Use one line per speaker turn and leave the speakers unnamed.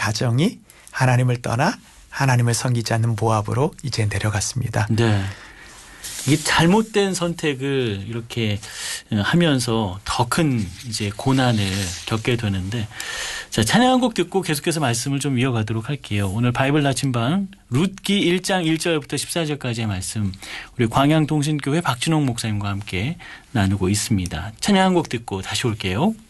가정이 하나님을 떠나 하나님을 섬기지 않는 모압으로 이제 내려갔습니다.
네. 이게 잘못된 선택을 이렇게 하면서 더 큰 이제 고난을 겪게 되는데, 자, 찬양 한 곡 듣고 계속해서 말씀을 좀 이어가도록 할게요. 오늘 바이블 나침반 룻기 1장 1절부터 14절까지의 말씀 우리 광양동신교회 박진홍 목사님과 함께 나누고 있습니다. 찬양 한 곡 듣고 다시 올게요.